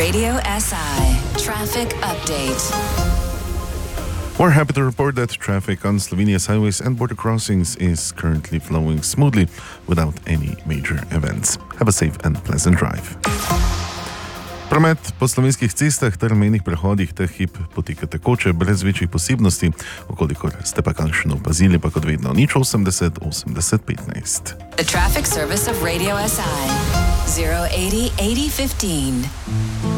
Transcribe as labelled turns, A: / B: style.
A: Radio SI Traffic Update.
B: We're happy to report that traffic on Slovenia's highways and border crossings is currently flowing smoothly without any major events. Have a safe and pleasant drive. Promet po slovenskih cestah ter mejnih prehodih ta hip poteka tekoče, brez večjih posebnosti. Okolikor ste pa kakšno opazili, pa kot vedno 080 80 15.
A: The traffic service of Radio SI 080 80 15.